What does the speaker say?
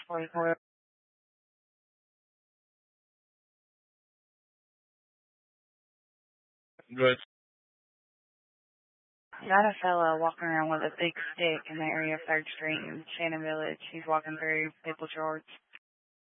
44. Good. Got a fella walking around with a big stick in the area of 3rd Street in Shannon Village. He's walking through Maple Shores.